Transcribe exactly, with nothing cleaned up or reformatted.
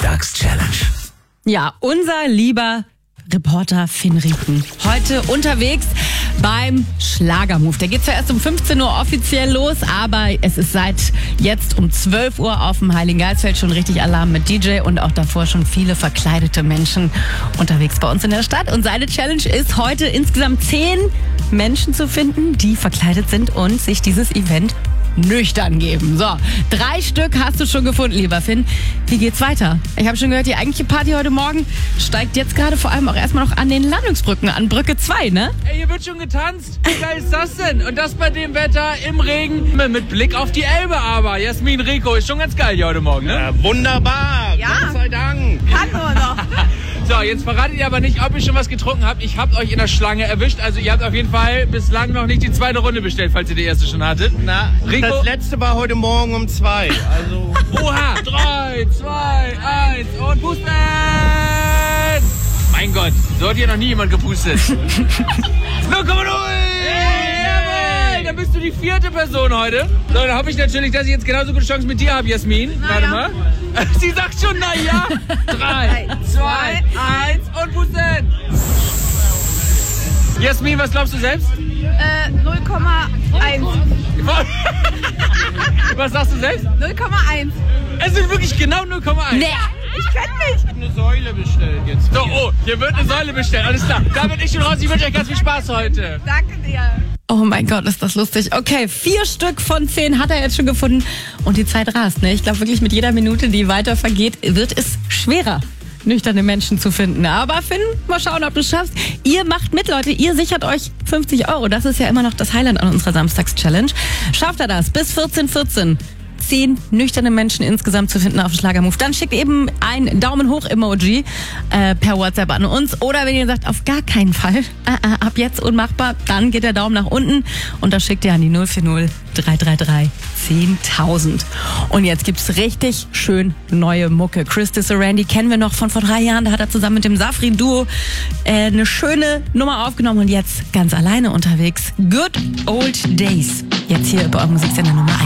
Samstags-Challenge. Ja, unser lieber Reporter Finn Rieken. Heute unterwegs beim Schlagermove. Der geht zwar erst um fünfzehn Uhr offiziell los, aber es ist seit jetzt um zwölf Uhr auf dem Heiligen Geistfeld schon richtig Alarm mit D J und auch davor schon viele verkleidete Menschen unterwegs bei uns in der Stadt. Und seine Challenge ist heute insgesamt zehn Menschen zu finden, die verkleidet sind und sich dieses Event nüchtern geben. So, drei Stück hast du schon gefunden, lieber Finn. Wie geht's weiter? Ich habe schon gehört, die eigentliche Party heute Morgen steigt jetzt gerade vor allem auch erstmal noch an den Landungsbrücken, an Brücke zwei, ne? Ey, hier wird schon getanzt. Wie geil ist das denn? Und das bei dem Wetter, im Regen, mit Blick auf die Elbe aber. Jasmin, Rico, ist schon ganz geil hier heute Morgen, ne? Ja, wunderbar. Ja. Gott sei Dank. Kann nur noch. So, jetzt verratet ihr aber nicht, ob ihr schon was getrunken habt. Ich hab euch in der Schlange erwischt. Also ihr habt auf jeden Fall bislang noch nicht die zweite Runde bestellt, falls ihr die erste schon hattet. Na, Rico? das letzte war heute Morgen um zwei. Also Oha! Drei, zwei, eins und pusten! Mein Gott, so hat hier noch nie jemand gepustet. null Komma null! Jawohl! Dann bist du die vierte Person heute. So, dann hoffe ich natürlich, dass ich jetzt genauso gute Chance mit dir habe, Jasmin. Na Warte ja. mal. Sie sagt schon, na ja. Drei, zwei, eins und pusten! Jasmin, was glaubst du selbst? Äh, null Komma eins. Was sagst du selbst? null Komma eins. Es sind wirklich genau null Komma eins. Nee. Ich kenn mich. eine Säule bestellt jetzt. So, oh, hier wird eine Säule bestellt, alles klar. Da bin ich schon raus, ich wünsche euch ganz viel Spaß heute. Danke dir. Oh mein Gott, ist das lustig. Okay, vier Stück von zehn hat er jetzt schon gefunden und die Zeit rast. Ne? Ich glaube wirklich, mit jeder Minute, die weiter vergeht, wird es schwerer, nüchterne Menschen zu finden. Aber Finn, mal schauen, ob du es schaffst. Ihr macht mit, Leute. Ihr sichert euch fünfzig Euro. Das ist ja immer noch das Highlight an unserer Samstags-Challenge. Schafft er das? Bis vierzehn Uhr vierzehn. Zehn nüchterne Menschen insgesamt zu finden auf dem Schlagermove. Dann schickt eben ein Daumen hoch Emoji äh, per WhatsApp an uns. Oder wenn ihr sagt, auf gar keinen Fall, äh, äh, ab jetzt unmachbar, dann geht der Daumen nach unten und das schickt ihr an die null vier null drei drei drei zehntausend. Und jetzt gibt's richtig schön neue Mucke. Chris Randy kennen wir noch von vor drei Jahren. Da hat er zusammen mit dem Safrin-Duo äh, eine schöne Nummer aufgenommen und jetzt ganz alleine unterwegs. Good Old Days. Jetzt hier bei eurem Musiksender Nummer eins.